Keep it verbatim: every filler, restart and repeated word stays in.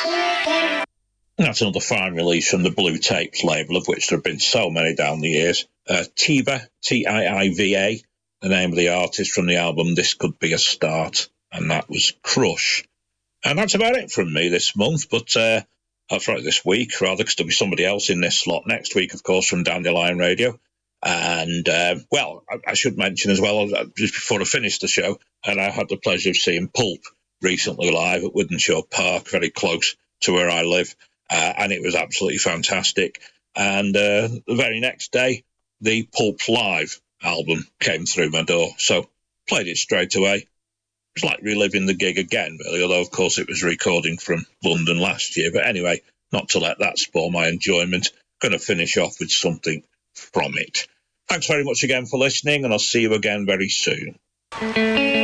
That's another fine release from the Blue Tapes label, of which there have been so many down the years. Uh, Tiva, T I I V A, the name of the artist from the album This Could Be a Start, and that was Crush. And that's about it from me this month, but uh, that's right, this week, rather, because there'll be somebody else in this slot next week, of course, from Dandelion Radio. And, uh, well, I, I should mention as well, just before I finish the show, and I had the pleasure of seeing Pulp recently live at Wythenshawe Park, very close to where I live. Uh, and it was absolutely fantastic. And uh, the very next day, the Pulp Live album came through my door. So played it straight away. It's like reliving the gig again, really, although, of course, it was a recording from London last year. But anyway, not to let that spoil my enjoyment. Going to finish off with something from it. Thanks very much again for listening, and I'll see you again very soon.